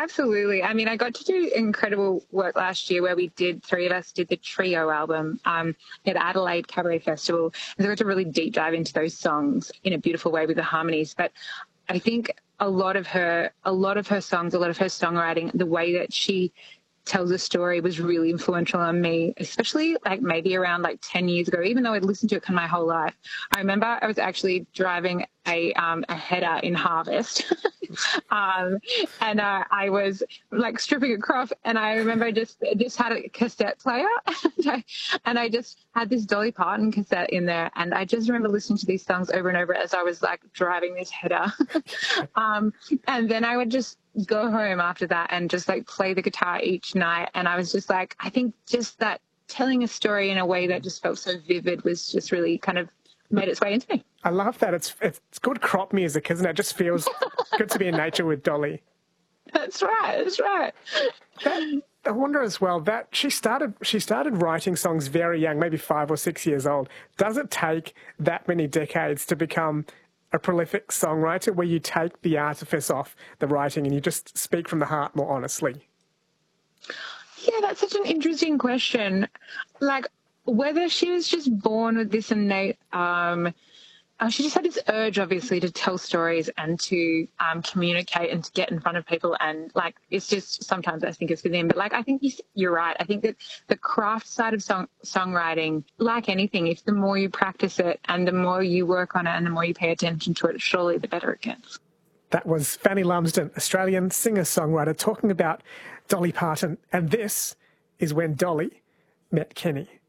Absolutely. I mean, I got to do incredible work last year where three of us did the trio album at Adelaide Cabaret Festival. And so I got to really deep dive into those songs in a beautiful way with the harmonies. But I think a lot of her songs, a lot of her songwriting, the way that she tells a story was really influential on me, especially like maybe around like 10 years ago, even though I'd listened to it kind of my whole life. I remember I was actually driving a header in Harvest and I was like stripping a crop, and I remember just had a cassette player and I just had this Dolly Parton cassette in there, and I just remember listening to these songs over and over as I was like driving this header. And then I would just go home after that and just like play the guitar each night. And I was just like, I think just that telling a story in a way that just felt so vivid was just really kind of made its way into me. I love that. It's good crop music, isn't it? It just feels good to be in nature with Dolly. That's right. I wonder as well that she started writing songs very young, maybe 5 or 6 years old. Does it take that many decades to become a prolific songwriter where you take the artifice off the writing and you just speak from the heart more honestly? Yeah, that's such an interesting question. Like, whether she was just born with this innate, she just had this urge, obviously, to tell stories and to communicate and to get in front of people. And, like, it's just sometimes I think it's within. But, like, I think you're right. I think that the craft side of songwriting, like anything, if the more you practice it and the more you work on it and the more you pay attention to it, surely the better it gets. That was Fanny Lumsden, Australian singer-songwriter, talking about Dolly Parton. And this is when Dolly met Kenny.